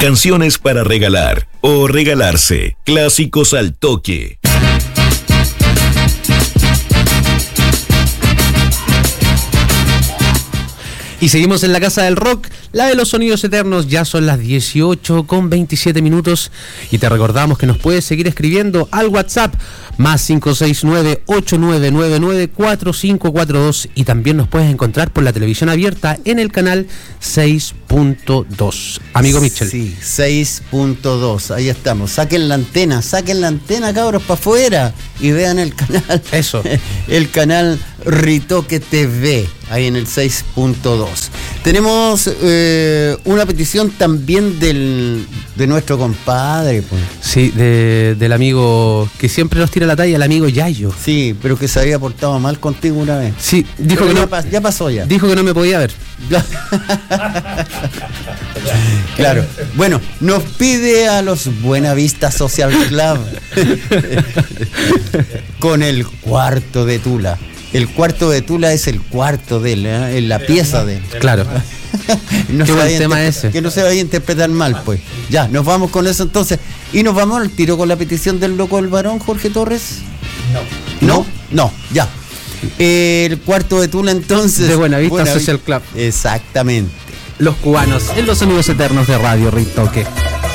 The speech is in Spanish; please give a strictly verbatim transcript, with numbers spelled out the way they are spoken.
Canciones para regalar o regalarse. Clásicos al toque. Y seguimos en la Casa del Rock, la de los sonidos eternos. Ya son las dieciocho con veintisiete minutos y te recordamos que nos puedes seguir escribiendo al WhatsApp más cinco seis nueve, ocho nueve nueve nueve, cuatro cinco cuatro dos, y también nos puedes encontrar por la televisión abierta en el canal seis punto dos. Amigo Mitchell. Sí, seis punto dos, ahí estamos. Saquen la antena, saquen la antena, cabros, para afuera y vean el canal. Eso. El canal Ritoque T V, ahí en el seis punto dos. Tenemos eh, una petición también del de nuestro compadre, pues. Sí, de, del amigo que siempre nos tira la talla, el amigo Yayo. Sí, pero que se había portado mal contigo una vez. Sí, dijo pero que ya, no, ya pasó ya. Dijo que no me podía ver. Claro. Bueno, nos pide a los Buenavista Social Club con el cuarto de Tula. El cuarto de Tula es el cuarto de él, ¿eh? En la pieza de él. Claro. No Qué se buen vaya tema interpre- ese. Que no se vaya a interpretar mal, pues. Ya, nos vamos con eso entonces. Y nos vamos al tiro con la petición del loco del varón, Jorge Torres. No. ¿No? No, ya. El cuarto de Tula entonces. De Buenavista Buenavi- Social Club. Exactamente. Los cubanos en los sonidos eternos de Radio Ritoque.